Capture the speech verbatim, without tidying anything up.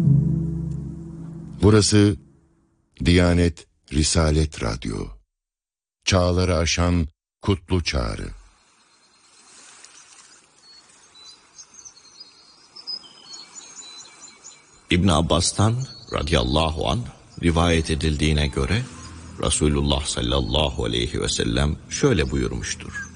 Burası Diyanet Risalet Radyo. Çağları aşan kutlu çağrı. İbn Abbas'tan radıyallahu anh rivayet edildiğine göre Resulullah sallallahu aleyhi ve sellem şöyle buyurmuştur.